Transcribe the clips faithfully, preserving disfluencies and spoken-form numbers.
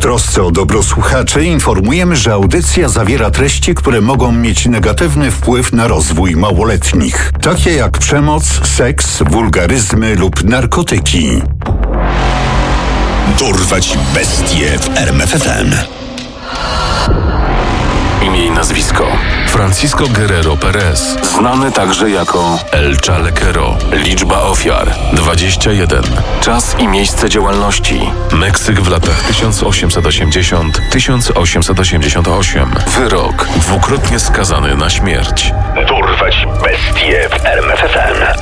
trosce o dobro słuchaczy informujemy, że audycja zawiera treści, które mogą mieć negatywny wpływ na rozwój małoletnich, takie jak przemoc, seks, wulgaryzmy lub narkotyki. Dorwać bestie w R M F F M. Imię i nazwisko: Francisco Guerrero Perez, znany także jako El Chalequero. Liczba ofiar: dwadzieścia jeden. Czas i miejsce działalności: Meksyk w latach tysiąc osiemset osiemdziesiąt do tysiąc osiemset osiemdziesiąt osiem. Wyrok: dwukrotnie skazany na śmierć. Dorwać bestie w R M F F M.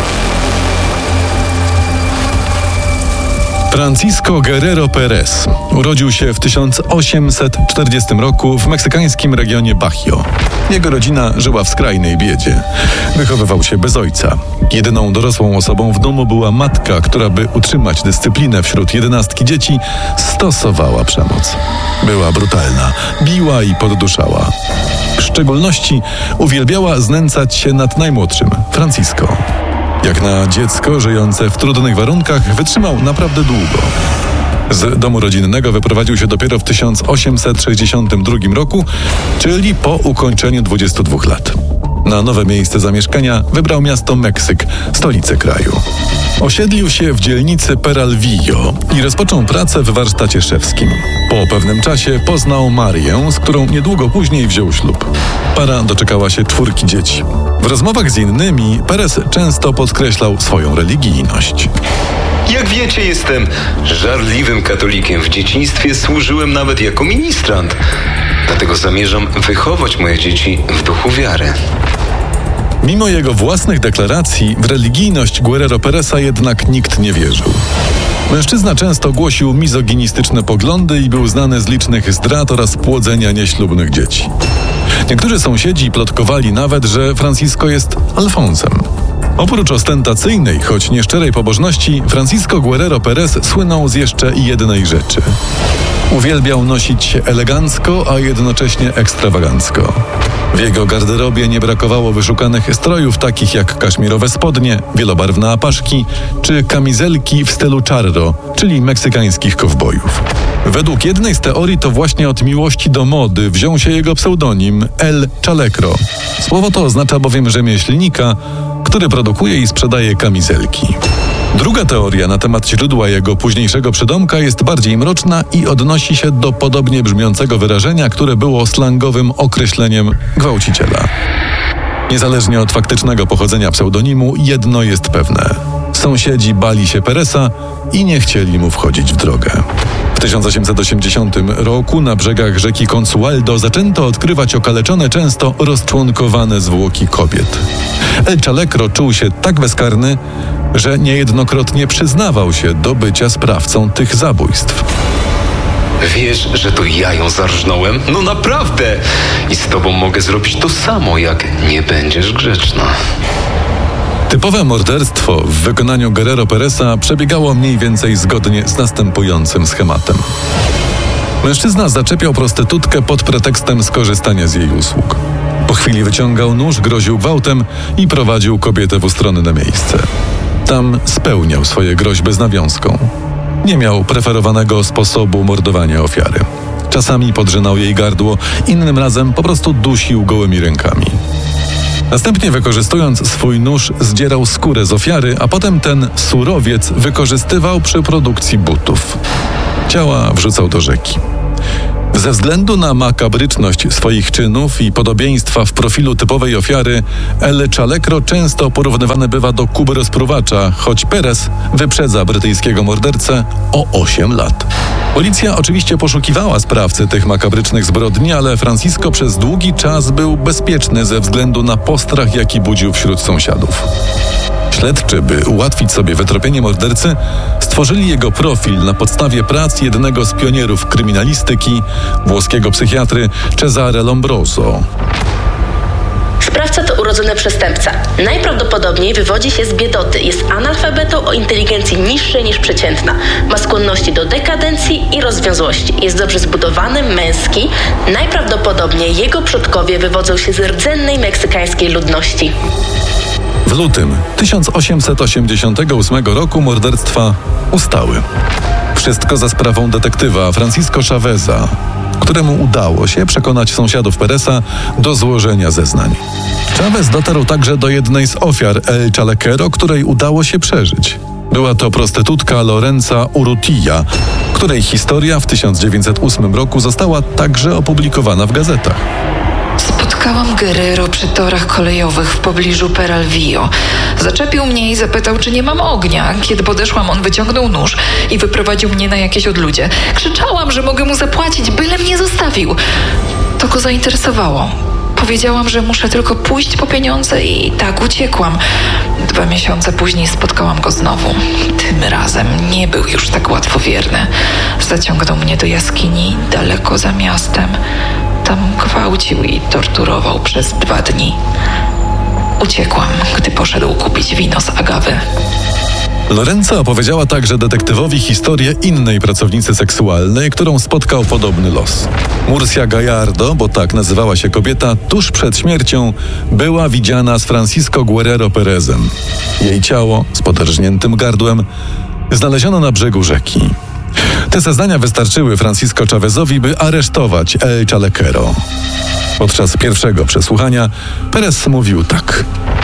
Francisco Guerrero Perez urodził się w tysiąc osiemset czterdziestym roku w meksykańskim regionie Bajío. Jego rodzina żyła w skrajnej biedzie. Wychowywał się bez ojca. Jedyną dorosłą osobą w domu była matka, która, by utrzymać dyscyplinę wśród jedenastki dzieci, stosowała przemoc. Była brutalna, biła i podduszała. W szczególności uwielbiała znęcać się nad najmłodszym, Francisco. Jak na dziecko żyjące w trudnych warunkach, wytrzymał naprawdę długo. Z domu rodzinnego wyprowadził się dopiero w tysiąc osiemset sześćdziesiątym drugim roku, czyli po ukończeniu dwudziestu dwóch lat. Na nowe miejsce zamieszkania wybrał miasto Meksyk, stolicę kraju. Osiedlił się w dzielnicy Peralvillo i rozpoczął pracę w warsztacie szewskim. Po pewnym czasie poznał Marię, z którą niedługo później wziął ślub. Para doczekała się czwórki dzieci. W rozmowach z innymi Perez często podkreślał swoją religijność. Jak wiecie, jestem żarliwym katolikiem. W dzieciństwie służyłem nawet jako ministrant. Dlatego zamierzam wychować moje dzieci w duchu wiary. Mimo jego własnych deklaracji, w religijność Guerrero Pereza jednak nikt nie wierzył. Mężczyzna często głosił mizoginistyczne poglądy i był znany z licznych zdrad oraz płodzenia nieślubnych dzieci. Niektórzy sąsiedzi plotkowali nawet, że Francisco jest Alfonsem. Oprócz ostentacyjnej, choć nieszczerej pobożności, Francisco Guerrero Perez słynął z jeszcze jednej rzeczy. Uwielbiał nosić się elegancko, a jednocześnie ekstrawagancko. W jego garderobie nie brakowało wyszukanych strojów takich jak kaszmirowe spodnie, wielobarwne apaszki czy kamizelki w stylu charro, czyli meksykańskich kowbojów. Według jednej z teorii to właśnie od miłości do mody wziął się jego pseudonim El Chalequero. Słowo to oznacza bowiem rzemieślnika, który produkuje i sprzedaje kamizelki. Druga teoria na temat źródła jego późniejszego przydomka jest bardziej mroczna i odnosi się do podobnie brzmiącego wyrażenia, które było slangowym określeniem gwałciciela. Niezależnie od faktycznego pochodzenia pseudonimu, jedno jest pewne. Sąsiedzi bali się Pereza i nie chcieli mu wchodzić w drogę. W tysiąc osiemset osiemdziesiątym roku na brzegach rzeki Consualdo zaczęto odkrywać okaleczone, często rozczłonkowane zwłoki kobiet. El Chalequero czuł się tak bezkarny, że niejednokrotnie przyznawał się do bycia sprawcą tych zabójstw. Wiesz, że to ja ją zarżnąłem? No naprawdę! I z tobą mogę zrobić to samo, jak nie będziesz grzeczna. Typowe morderstwo w wykonaniu Guerrero Pereza przebiegało mniej więcej zgodnie z następującym schematem. Mężczyzna zaczepiał prostytutkę pod pretekstem skorzystania z jej usług. Po chwili wyciągał nóż, groził gwałtem i prowadził kobietę w ustronne miejsce. Tam spełniał swoje groźby z nawiązką. Nie miał preferowanego sposobu mordowania ofiary. Czasami podrzynał jej gardło, innym razem po prostu dusił gołymi rękami. Następnie, wykorzystując swój nóż, zdzierał skórę z ofiary, a potem ten surowiec wykorzystywał przy produkcji butów. Ciała wrzucał do rzeki. Ze względu na makabryczność swoich czynów i podobieństwa w profilu typowej ofiary, El Chalequero często porównywany bywa do Kuby Rozpruwacza, choć Perez wyprzedza brytyjskiego mordercę o osiem lat. Policja oczywiście poszukiwała sprawcy tych makabrycznych zbrodni, ale Francisco przez długi czas był bezpieczny ze względu na postrach, jaki budził wśród sąsiadów. Śledczy, by ułatwić sobie wytropienie mordercy, stworzyli jego profil na podstawie prac jednego z pionierów kryminalistyki, włoskiego psychiatry Cesare Lombroso. Sprawca to urodzony przestępca. Najprawdopodobniej wywodzi się z biedoty. Jest analfabetą o inteligencji niższej niż przeciętna. Ma skłonności do dekadencji i rozwiązłości. Jest dobrze zbudowany, męski. Najprawdopodobniej jego przodkowie wywodzą się z rdzennej meksykańskiej ludności. W lutym tysiąc osiemset osiemdziesiątego ósmego roku morderstwa ustały. Wszystko za sprawą detektywa Francisco Chaveza, któremu udało się przekonać sąsiadów Peresa do złożenia zeznań. Chavez dotarł także do jednej z ofiar El Chalequero, której udało się przeżyć. Była to prostytutka Lorenza Urrutia, której historia w tysiąc dziewięćset ósmym roku została także opublikowana w gazetach. Spotkałam Guerrero przy torach kolejowych w pobliżu Peralvillo. Zaczepił mnie i zapytał, czy nie mam ognia. Kiedy podeszłam, on wyciągnął nóż i wyprowadził mnie na jakieś odludzie. Krzyczałam, że mogę mu zapłacić, byle mnie zostawił. To go zainteresowało. Powiedziałam, że muszę tylko pójść po pieniądze i tak uciekłam. Dwa miesiące później spotkałam go znowu. Tym razem nie był już tak łatwowierny. Zaciągnął mnie do jaskini daleko za miastem. Tam gwałcił i torturował przez dwa dni. Uciekłam, gdy poszedł kupić wino z agawy. Lorenza opowiedziała także detektywowi historię innej pracownicy seksualnej, którą spotkał podobny los. Murcia Gallardo, bo tak nazywała się kobieta, tuż przed śmiercią była widziana z Francisco Guerrero Perezem. Jej ciało z poderżniętym gardłem znaleziono na brzegu rzeki. Te zeznania wystarczyły Francisco Chavezowi, by aresztować El Chalequero. Podczas pierwszego przesłuchania Perez mówił tak.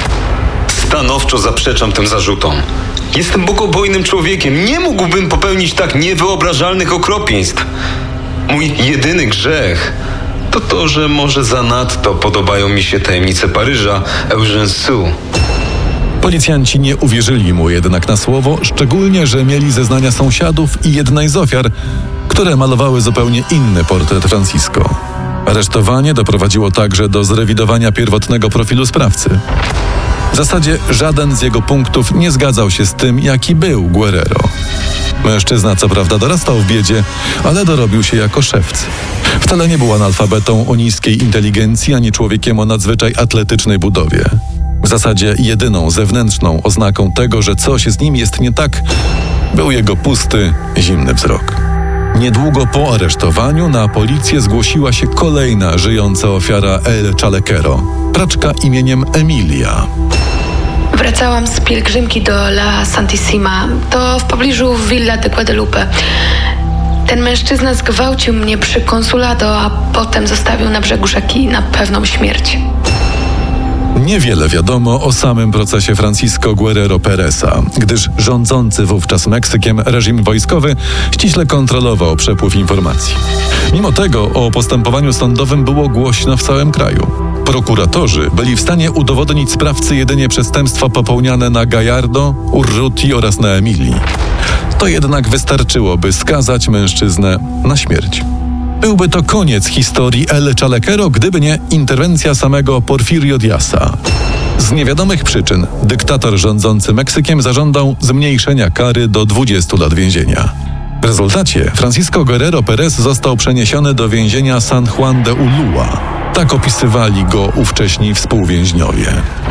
Stanowczo zaprzeczam tym zarzutom. Jestem bogobojnym człowiekiem. Nie mógłbym popełnić tak niewyobrażalnych okropieństw. Mój jedyny grzech to to, że może zanadto podobają mi się tajemnice Paryża Eugène Sue. Policjanci nie uwierzyli mu jednak na słowo, szczególnie, że mieli zeznania sąsiadów i jednej z ofiar, które malowały zupełnie inny portret Francisco. Aresztowanie doprowadziło także do zrewidowania pierwotnego profilu sprawcy. W zasadzie żaden z jego punktów nie zgadzał się z tym, jaki był Guerrero. Mężczyzna co prawda dorastał w biedzie, ale dorobił się jako szewc. Wcale nie był analfabetą o niskiej inteligencji, ani człowiekiem o nadzwyczaj atletycznej budowie. W zasadzie jedyną zewnętrzną oznaką tego, że coś z nim jest nie tak, był jego pusty, zimny wzrok. Niedługo po aresztowaniu na policję zgłosiła się kolejna żyjąca ofiara El Chalequero, praczka imieniem Emilia. Wracałam z pielgrzymki do La Santissima, to w pobliżu Villa de Guadalupe. Ten mężczyzna zgwałcił mnie przy konsulado, a potem zostawił na brzegu rzeki na pewną śmierć. Niewiele wiadomo o samym procesie Francisco Guerrero Pereza, gdyż rządzący wówczas Meksykiem reżim wojskowy ściśle kontrolował przepływ informacji. Mimo tego o postępowaniu sądowym było głośno w całym kraju. Prokuratorzy byli w stanie udowodnić sprawcy jedynie przestępstwa popełniane na Gallardo, Urruti oraz na Emilii. To jednak wystarczyło, by skazać mężczyznę na śmierć. Byłby to koniec historii El Chalequero, gdyby nie interwencja samego Porfirio Díaza. Z niewiadomych przyczyn dyktator rządzący Meksykiem zażądał zmniejszenia kary do dwudziestu lat więzienia. W rezultacie Francisco Guerrero Perez został przeniesiony do więzienia San Juan de Ulúa. Tak opisywali go ówcześni współwięźniowie.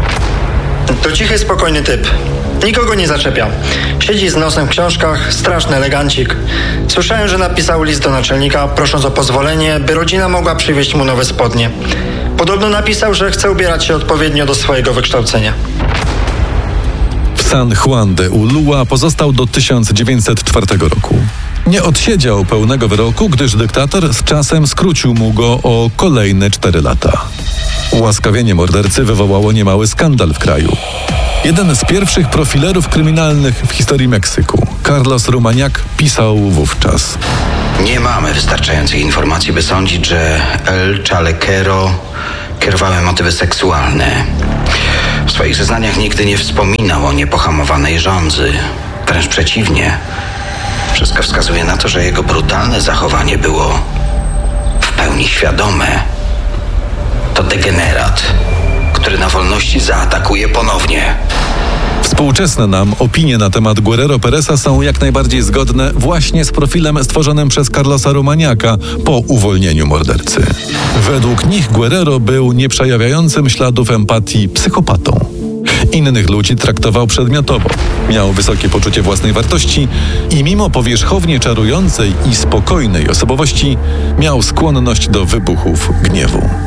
To cichy, spokojny typ. Nikogo nie zaczepia. Siedzi z nosem w książkach, straszny elegancik. Słyszałem, że napisał list do naczelnika, prosząc o pozwolenie, by rodzina mogła przywieźć mu nowe spodnie. Podobno napisał, że chce ubierać się odpowiednio do swojego wykształcenia. W San Juan de Ulúa pozostał do tysiąc dziewięćset czwartego roku. Nie odsiedział pełnego wyroku, gdyż dyktator z czasem skrócił mu go o kolejne cztery lata. Ułaskawienie mordercy wywołało niemały skandal w kraju. Jeden z pierwszych profilerów kryminalnych w historii Meksyku, Carlos Rumaniak, pisał wówczas: Nie mamy wystarczających informacji, by sądzić, że El Chalequero kierowały motywy seksualne. W swoich zeznaniach nigdy nie wspominał o niepohamowanej żądzy. Wręcz przeciwnie. Wszystko wskazuje na to, że jego brutalne zachowanie było w pełni świadome. To degenerat, który na wolności zaatakuje ponownie. Współczesne nam opinie na temat Guerrero Pereza są jak najbardziej zgodne właśnie z profilem stworzonym przez Carlosa Rumaniaka po uwolnieniu mordercy. Według nich Guerrero był nieprzejawiającym śladów empatii psychopatą. Innych ludzi traktował przedmiotowo, miał wysokie poczucie własnej wartości i mimo powierzchownie czarującej i spokojnej osobowości miał skłonność do wybuchów gniewu.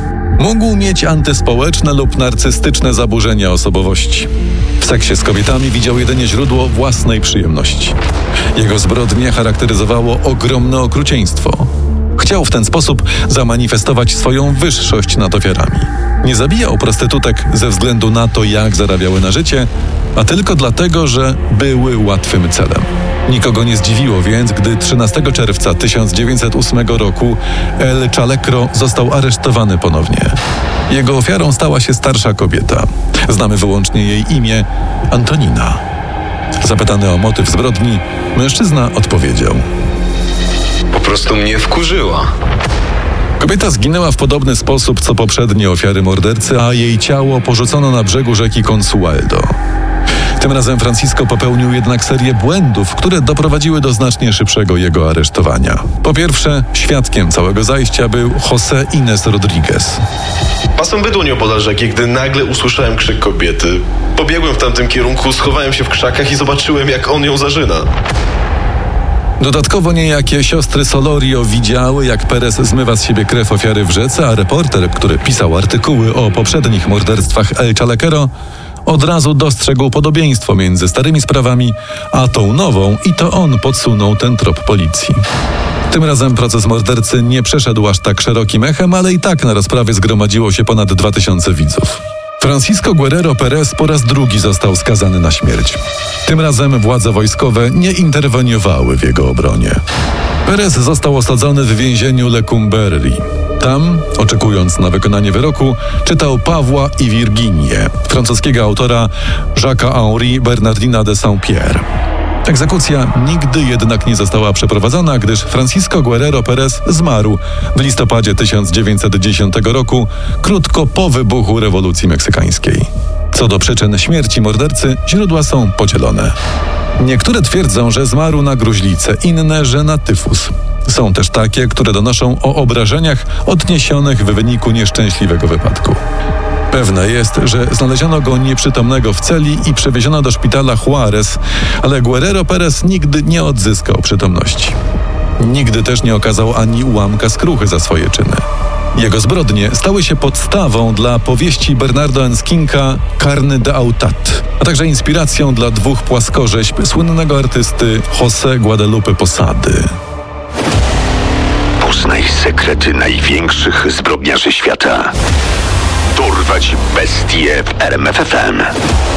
Mógł mieć antyspołeczne lub narcystyczne zaburzenia osobowości. W seksie z kobietami widział jedynie źródło własnej przyjemności. Jego zbrodnie charakteryzowało ogromne okrucieństwo. Chciał w ten sposób zamanifestować swoją wyższość nad ofiarami. Nie zabijał prostytutek ze względu na to, jak zarabiały na życie, a tylko dlatego, że były łatwym celem. Nikogo nie zdziwiło więc, gdy trzynastego czerwca tysiąc dziewięćset ósmego roku El Chalecro został aresztowany ponownie. Jego ofiarą stała się starsza kobieta. Znamy wyłącznie jej imię – Antonina. Zapytany o motyw zbrodni, mężczyzna odpowiedział: Po prostu mnie wkurzyła. Kobieta zginęła w podobny sposób co poprzednie ofiary mordercy, a jej ciało porzucono na brzegu rzeki Consualdo. Tym razem Francisco popełnił jednak serię błędów, które doprowadziły do znacznie szybszego jego aresztowania. Po pierwsze, świadkiem całego zajścia był José Inés Rodríguez. Pasłem bydło nieopodal rzeki, gdy nagle usłyszałem krzyk kobiety. Pobiegłem w tamtym kierunku, schowałem się w krzakach i zobaczyłem, jak on ją zarzyna. Dodatkowo niejakie siostry Solorio widziały, jak Perez zmywa z siebie krew ofiary w rzece, a reporter, który pisał artykuły o poprzednich morderstwach El Chalecero, od razu dostrzegł podobieństwo między starymi sprawami a tą nową i to on podsunął ten trop policji. Tym razem proces mordercy nie przeszedł aż tak szerokim echem, ale i tak na rozprawie zgromadziło się ponad dwa tysiące widzów. Francisco Guerrero Perez po raz drugi został skazany na śmierć. Tym razem władze wojskowe nie interweniowały w jego obronie. Perez został osadzony w więzieniu Lecumberri. Tam, oczekując na wykonanie wyroku, czytał Pawła i Virginię, francuskiego autora Jacques-Henri Bernardina de Saint-Pierre. Egzekucja nigdy jednak nie została przeprowadzona, gdyż Francisco Guerrero Perez zmarł w listopadzie tysiąc dziewięćset dziesiątego roku, krótko po wybuchu rewolucji meksykańskiej. Co do przyczyn śmierci mordercy, źródła są podzielone. Niektóre twierdzą, że zmarł na gruźlicę, inne, że na tyfus. Są też takie, które donoszą o obrażeniach odniesionych w wyniku nieszczęśliwego wypadku. Pewne jest, że znaleziono go nieprzytomnego w celi i przewieziono do szpitala Juarez, ale Guerrero Perez nigdy nie odzyskał przytomności. Nigdy też nie okazał ani ułamka skruchy za swoje czyny. Jego zbrodnie stały się podstawą dla powieści Bernardo Enskinka Carne de Autat, a także inspiracją dla dwóch płaskorzeźb słynnego artysty José Guadalupe Posady. Poznaj sekrety największych zbrodniarzy świata. Dorwać bestie w R M F F M.